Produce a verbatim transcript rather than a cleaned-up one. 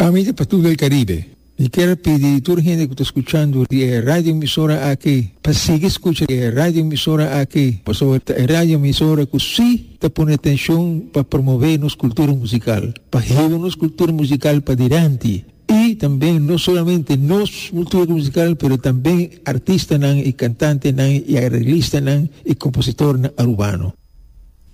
Amiga para todo el Caribe, y quiero pedir a toda la gente que está escuchando de radio emisora aquí, para seguir escuchando de radio emisora aquí, por sobre la radio emisora que sí te pone atención para promover nuestra cultura musical, para llevar nuestra cultura musical para adelante. Y también no solamente nos cultura musical, pero también artistas y cantantes y arreglistas y compositores urbanos.